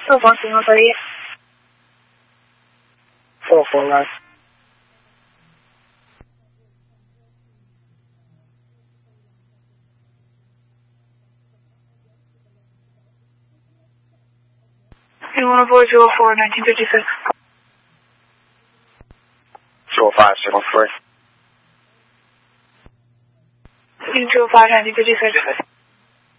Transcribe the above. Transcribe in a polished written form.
乐房行131。 乐房来。 1956. 205-3. 1956, 1956.